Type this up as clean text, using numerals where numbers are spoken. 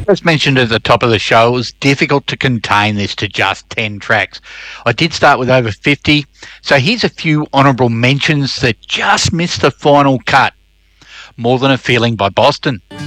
As mentioned at the top of the show, it was difficult to contain this to just 10 tracks. I did start with over 50, so here's a few honourable mentions that just missed the final cut. More Than a Feeling by Boston.